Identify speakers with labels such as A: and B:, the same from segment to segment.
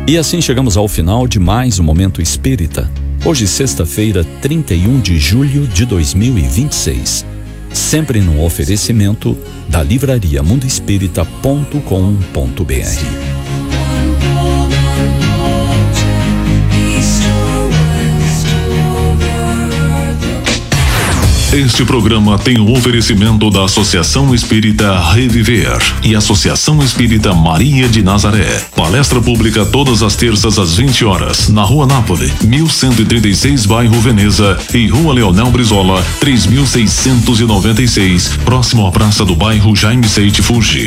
A: E assim chegamos ao final de mais um Momento Espírita. Hoje, sexta-feira, 31 de julho de 2026. Sempre num oferecimento da livraria mundoespírita.com.br.
B: Este programa tem o oferecimento da Associação Espírita Reviver e Associação Espírita Maria de Nazaré. Palestra pública todas as terças às 20 horas, na Rua Nápoles, 1136, bairro Veneza, e Rua Leonel Brizola, 3696, próximo à Praça do Bairro Jaime Seite Fuji,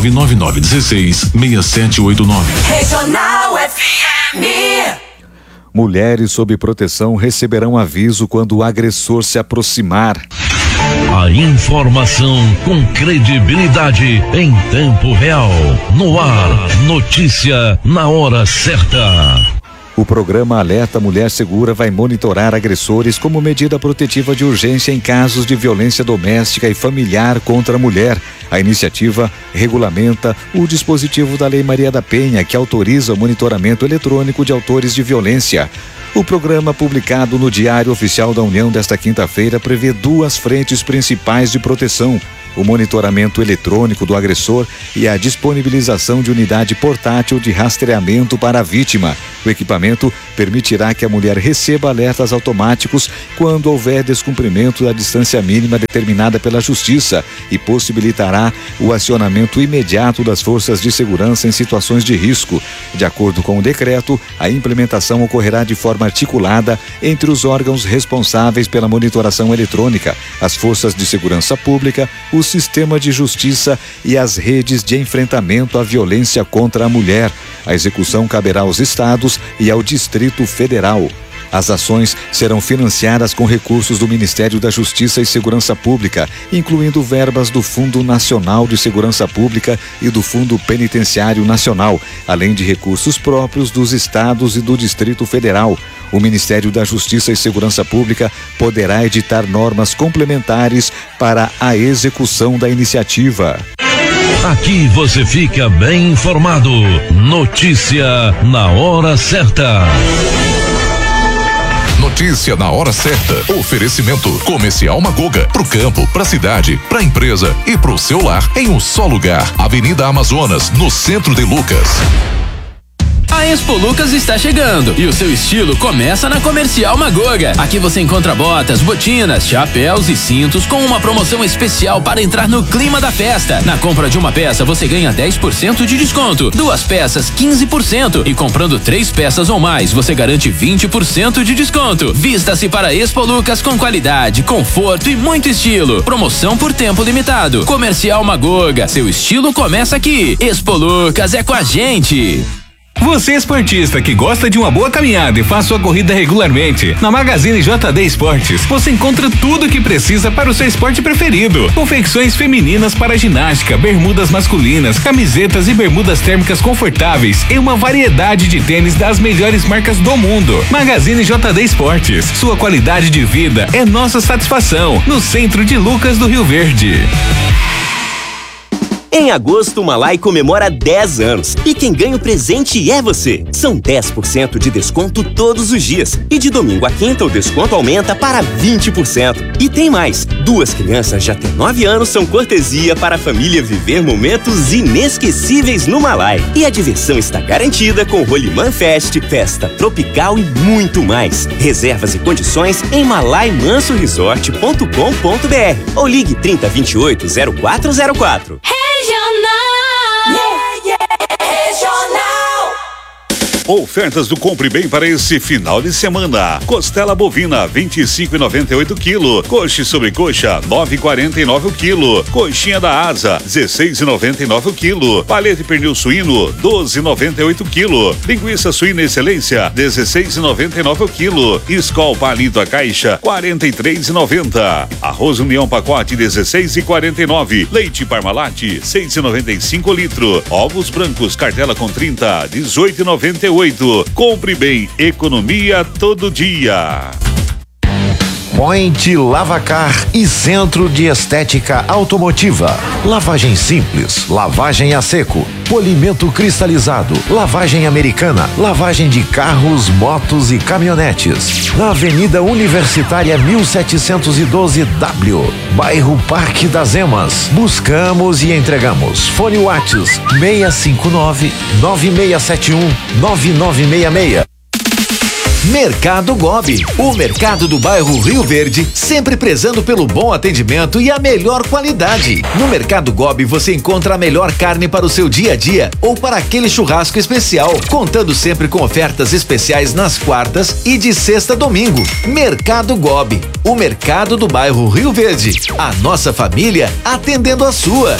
B: 99916-6789.
C: Regional FM.
D: Mulheres sob proteção receberão aviso quando o agressor se aproximar.
E: A informação com credibilidade em tempo real. No ar, notícia na hora certa.
D: O programa Alerta Mulher Segura vai monitorar agressores como medida protetiva de urgência em casos de violência doméstica e familiar contra a mulher. A iniciativa regulamenta o dispositivo da Lei Maria da Penha, que autoriza o monitoramento eletrônico de autores de violência. O programa, publicado no Diário Oficial da União desta quinta-feira, prevê duas frentes principais de proteção: o monitoramento eletrônico do agressor e a disponibilização de unidade portátil de rastreamento para a vítima. O equipamento permitirá que a mulher receba alertas automáticos quando houver descumprimento da distância mínima determinada pela Justiça e possibilitará o acionamento imediato das forças de segurança em situações de risco. De acordo com o decreto, a implementação ocorrerá de forma articulada entre os órgãos responsáveis pela monitoração eletrônica, as forças de segurança pública, o sistema de justiça e as redes de enfrentamento à violência contra a mulher. A execução caberá aos estados e ao Distrito Federal. As ações serão financiadas com recursos do Ministério da Justiça e Segurança Pública, incluindo verbas do Fundo Nacional de Segurança Pública e do Fundo Penitenciário Nacional, além de recursos próprios dos estados e do Distrito Federal. O Ministério da Justiça e Segurança Pública poderá editar normas complementares para a execução da iniciativa.
E: Aqui você fica bem informado. Notícia na hora certa.
F: Notícia na hora certa. Oferecimento Comercial Magoga. Pro campo, pra cidade, pra empresa e pro seu lar em um só lugar. Avenida Amazonas, no centro de Lucas.
G: A Expo Lucas está chegando e o seu estilo começa na Comercial Magoga. Aqui você encontra botas, botinas, chapéus e cintos com uma promoção especial para entrar no clima da festa. Na compra de uma peça você ganha 10% de desconto, 2 peças 15% e comprando 3 peças ou mais você garante 20% de desconto. Vista-se para a Expo Lucas com qualidade, conforto e muito estilo. Promoção por tempo limitado. Comercial Magoga, seu estilo começa aqui. Expo Lucas é com a gente.
H: Você esportista que gosta de uma boa caminhada e faz sua corrida regularmente, na Magazine JD Esportes você encontra tudo o que precisa para o seu esporte preferido. Confecções femininas para ginástica, bermudas masculinas, camisetas e bermudas térmicas confortáveis e uma variedade de tênis das melhores marcas do mundo. Magazine JD Esportes, sua qualidade de vida é nossa satisfação, no centro de Lucas do Rio Verde.
I: Em agosto, o Malai comemora 10 anos e quem ganha o presente é você. São 10% de desconto todos os dias e de domingo a quinta o desconto aumenta para 20%. E tem mais, 2 crianças de até 9 anos são cortesia para a família viver momentos inesquecíveis no Malai. E a diversão está garantida com Rolimã Fest, festa tropical e muito mais. Reservas e condições em malaimansoresort.com.br ou ligue 3028-0404.
C: Regional.
J: Ofertas do Compre Bem para esse final de semana. Costela bovina, 25,98 kg. Coxa e sobrecoxa, 9,49 o quilo. Coxinha da asa, 16,99 o quilo. Paleta e pernil suíno, 12,98 kg. Linguiça suína excelência, 16,99 o quilo. Skol palito a caixa, 43,90. Arroz União pacote, 16,49. Leite Parmalat, 6,95 litro. Ovos brancos cartela com 30, 18,98. Compre Bem, economia todo dia.
K: Point Lavacar e Centro de Estética Automotiva. Lavagem simples, lavagem a seco, polimento cristalizado, lavagem americana, lavagem de carros, motos e caminhonetes. Na Avenida Universitária 1712W, bairro Parque das Emas. Buscamos e entregamos. Fone Whats 659-9671-9966.
L: Mercado Gobi, o mercado do bairro Rio Verde, sempre prezando pelo bom atendimento e a melhor qualidade. No Mercado Gobi você encontra a melhor carne para o seu dia a dia ou para aquele churrasco especial, contando sempre com ofertas especiais nas quartas e de sexta a domingo. Mercado Gobi, o mercado do bairro Rio Verde, a nossa família atendendo a sua.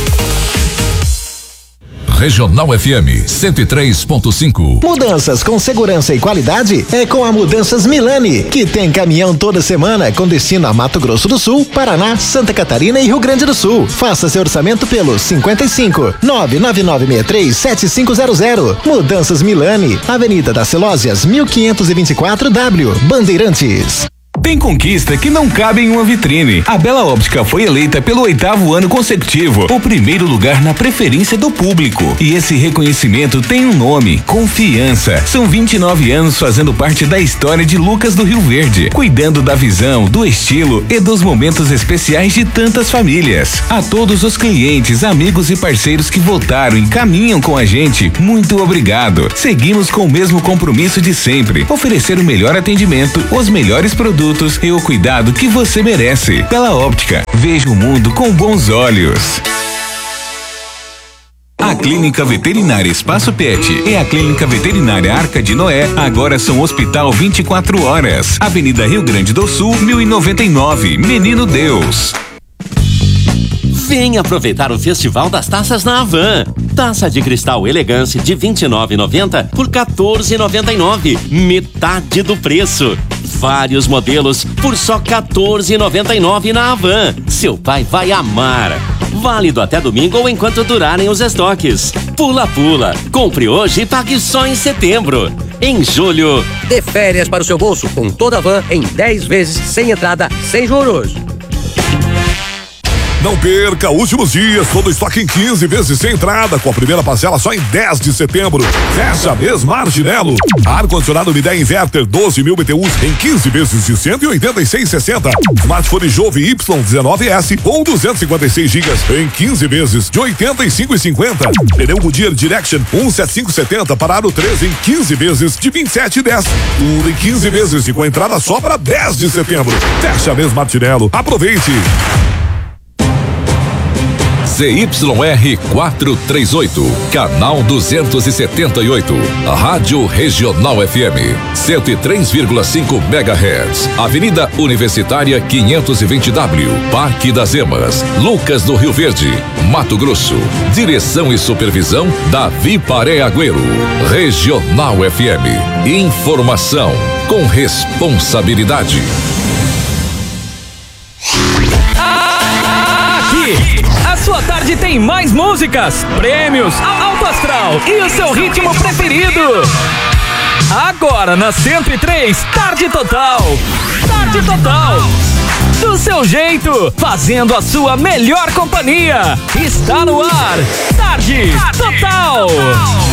F: Regional FM 103.5.
M: Mudanças com segurança e qualidade é com a Mudanças Milani, que tem caminhão toda semana com destino a Mato Grosso do Sul, Paraná, Santa Catarina e Rio Grande do Sul. Faça seu orçamento pelo 55 99963 7500. Mudanças Milani, Avenida das Celósias 1524W, Bandeirantes.
H: Tem conquista que não cabe em uma vitrine. A Bela Óptica foi eleita pelo 8º ano consecutivo o primeiro lugar na preferência do público. E esse reconhecimento tem um nome: confiança. São 29 anos fazendo parte da história de Lucas do Rio Verde, cuidando da visão, do estilo e dos momentos especiais de tantas famílias. A todos os clientes, amigos e parceiros que votaram e caminham com a gente, muito obrigado. Seguimos com o mesmo compromisso de sempre: oferecer o melhor atendimento, os melhores produtos e o cuidado que você merece. Bela Óptica, veja o mundo com bons olhos. A Clínica Veterinária Espaço Pet e a Clínica Veterinária Arca de Noé agora são Hospital 24 horas. Avenida Rio Grande do Sul, 1099, Menino Deus.
N: Vem aproveitar o Festival das Taças na Havan. Taça de cristal Elegance de R$ 29,90 por R$ 14,99. Metade do preço. Vários modelos por só R$ 14,99 na Havan. Seu pai vai amar. Válido até domingo ou enquanto durarem os estoques. Pula Pula. Compre hoje e pague só em setembro. Em julho,
O: dê férias para o seu bolso com toda a Van em 10 vezes sem entrada, sem juros.
P: Não perca, últimos dias, todo estoque em 15 vezes sem entrada, com a primeira parcela só em 10 de setembro. Fecha mês Marginelo. Ar-condicionado Midea Inverter 12.000 BTUs em 15 vezes de 186,60. Smartphone Jove Y19S com 256 GB em 15 vezes de 85,50. Pneu Goodyear Direction 17570 para aro 13 em 15 vezes de 27,10. Tudo em 15 vezes e com entrada só para 10 de setembro. Fecha mês Martinello. Aproveite!
F: ZYR 438, canal 278, Rádio Regional FM, 103,5 MHz, Avenida Universitária 520W, Parque das Emas, Lucas do Rio Verde, Mato Grosso. Direção e supervisão Davi Paré Agüero. Regional FM, informação com responsabilidade.
Q: A sua tarde tem mais músicas, prêmios, alto astral e o seu ritmo preferido. Agora na 103, Tarde Total. Tarde Total. Do seu jeito, fazendo a sua melhor companhia. Está no ar, Tarde Total.